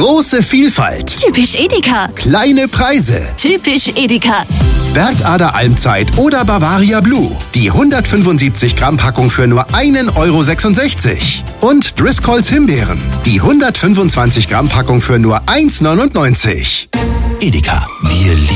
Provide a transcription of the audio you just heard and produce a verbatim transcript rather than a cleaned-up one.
Große Vielfalt. Typisch Edeka. Kleine Preise. Typisch Edeka. Bergader Almzeit oder Bavaria Blue. Die hundertfünfundsiebzig Gramm Packung für nur einen Euro sechsundsechzig. Und Driscolls Himbeeren. Die hundertfünfundzwanzig Gramm Packung für nur eins neunundneunzig. Edeka, wir lieben